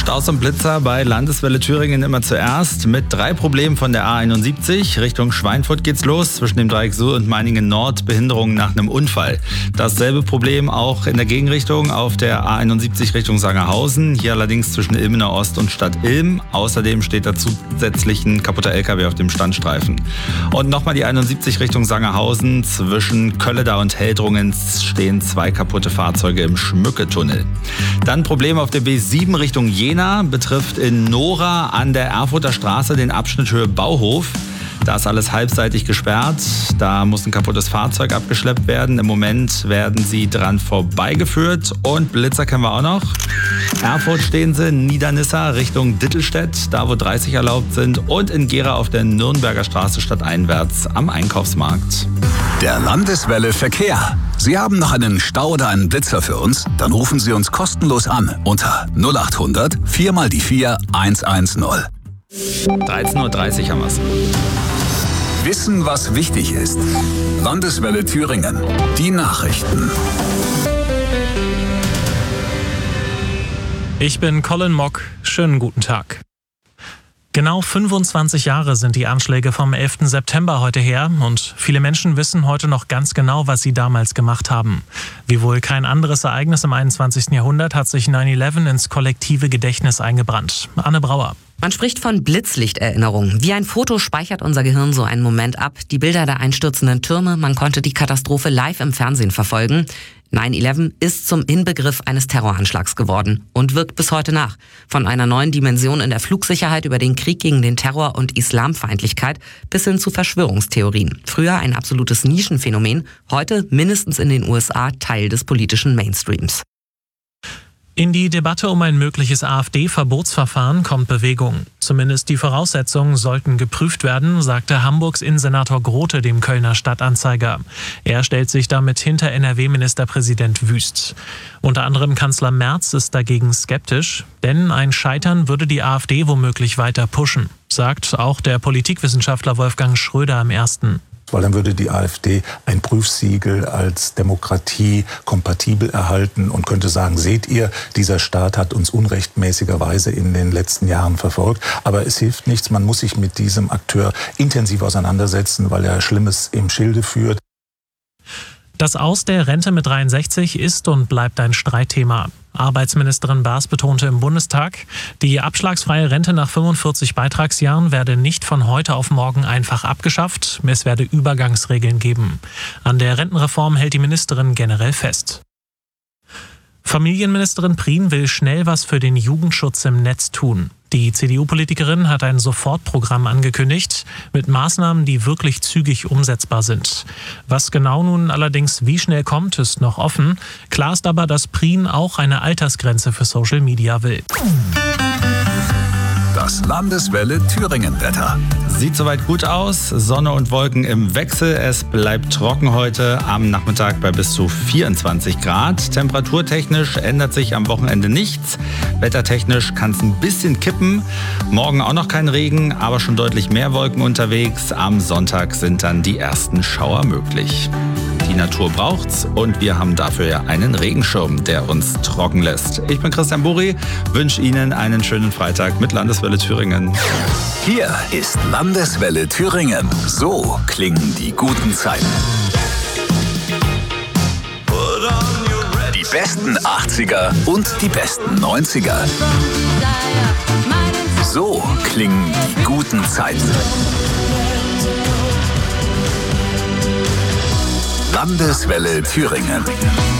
Staus und Blitzer bei Landeswelle Thüringen immer zuerst. Mit 3 Problemen von der A71. Richtung Schweinfurt geht's los. Zwischen dem Dreieck Suhl und Meiningen Nord Behinderungen nach einem Unfall. Dasselbe Problem auch in der Gegenrichtung auf der A71 Richtung Sangerhausen. Hier allerdings zwischen Ilmenau Ost und Stadt Ilm. Außerdem steht da zusätzlich ein kaputter LKW auf dem Standstreifen. Und nochmal die 71 Richtung Sangerhausen. Zwischen Kölleda und Heldrungen stehen 2 kaputte Fahrzeuge im Schmücketunnel. Dann Probleme auf der B7 Richtung Jena, betrifft in Nora an der Erfurter Straße den Abschnitt Höhe Bauhof. Da ist alles halbseitig gesperrt, da muss ein kaputtes Fahrzeug abgeschleppt werden. Im Moment werden sie dran vorbeigeführt und Blitzer kennen wir auch noch. Erfurt stehen sie, Niedernissa Richtung Dittelstedt, da wo 30 erlaubt sind und in Gera auf der Nürnberger Straße stadteinwärts am Einkaufsmarkt. Der Landeswelle Verkehr. Sie haben noch einen Stau oder einen Blitzer für uns? Dann rufen Sie uns kostenlos an unter 0800 4 mal die 4 110. 13.30 Uhr haben wir's. Wissen, was wichtig ist. Landeswelle Thüringen. Die Nachrichten. Ich bin Colin Mock. Schönen guten Tag. Genau 25 Jahre sind die Anschläge vom 11. September heute her und viele Menschen wissen heute noch ganz genau, was sie damals gemacht haben. Wie wohl kein anderes Ereignis im 21. Jahrhundert hat sich 9/11 ins kollektive Gedächtnis eingebrannt. Anne Brauer. Man spricht von Blitzlichterinnerung. Wie ein Foto speichert unser Gehirn so einen Moment ab. Die Bilder der einstürzenden Türme, man konnte die Katastrophe live im Fernsehen verfolgen. 9/11 ist zum Inbegriff eines Terroranschlags geworden und wirkt bis heute nach. Von einer neuen Dimension in der Flugsicherheit über den Krieg gegen den Terror und Islamfeindlichkeit bis hin zu Verschwörungstheorien. Früher ein absolutes Nischenphänomen, heute mindestens in den USA Teil des politischen Mainstreams. In die Debatte um ein mögliches AfD-Verbotsverfahren kommt Bewegung. Zumindest die Voraussetzungen sollten geprüft werden, sagte Hamburgs Innensenator Grote dem Kölner Stadtanzeiger. Er stellt sich damit hinter NRW-Ministerpräsident Wüst. Unter anderem Kanzler Merz ist dagegen skeptisch, denn ein Scheitern würde die AfD womöglich weiter pushen, sagt auch der Politikwissenschaftler Wolfgang Schröder am 1. Weil dann würde die AfD ein Prüfsiegel als Demokratie kompatibel erhalten und könnte sagen, seht ihr, dieser Staat hat uns unrechtmäßigerweise in den letzten Jahren verfolgt. Aber es hilft nichts, man muss sich mit diesem Akteur intensiv auseinandersetzen, weil er Schlimmes im Schilde führt. Das Aus der Rente mit 63 ist und bleibt ein Streitthema. Arbeitsministerin Baas betonte im Bundestag, die abschlagsfreie Rente nach 45 Beitragsjahren werde nicht von heute auf morgen einfach abgeschafft, es werde Übergangsregeln geben. An der Rentenreform hält die Ministerin generell fest. Familienministerin Prien will schnell was für den Jugendschutz im Netz tun. Die CDU-Politikerin hat ein Sofortprogramm angekündigt mit Maßnahmen, die wirklich zügig umsetzbar sind. Was genau nun allerdings wie schnell kommt, ist noch offen. Klar ist aber, dass Prien auch eine Altersgrenze für Social Media will. Das Landeswelle Thüringen-Wetter. Sieht soweit gut aus. Sonne und Wolken im Wechsel. Es bleibt trocken heute am Nachmittag bei bis zu 24 Grad. Temperaturtechnisch ändert sich am Wochenende nichts. Wettertechnisch kann es ein bisschen kippen. Morgen auch noch kein Regen, aber schon deutlich mehr Wolken unterwegs. Am Sonntag sind dann die ersten Schauer möglich. Die Natur braucht's und wir haben dafür ja einen Regenschirm, der uns trocken lässt. Ich bin Christian Buri, wünsche Ihnen einen schönen Freitag mit Landeswelle Thüringen. Hier ist Landeswelle Thüringen. So klingen die guten Zeiten. Die besten 80er und die besten 90er. So klingen die guten Zeiten. Landeswelle Thüringen.